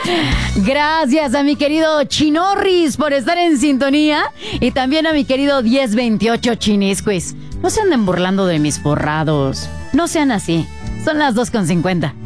Gracias a mi querido Chinorris por estar en sintonía. Y también a mi querido 1028 Chinisquis. No se anden burlando de mis borrados. No sean así. Son las 2:50.